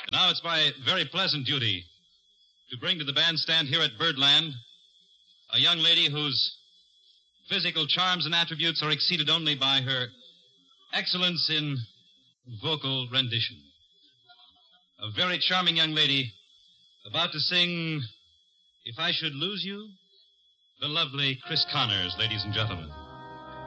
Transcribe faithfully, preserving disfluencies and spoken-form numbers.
Now it's my very pleasant duty to bring to the bandstand here at Birdland a young lady whose physical charms and attributes are exceeded only by her excellence in vocal rendition. A very charming young lady about to sing If I Should Lose You, the lovely Chris Connors, ladies and gentlemen.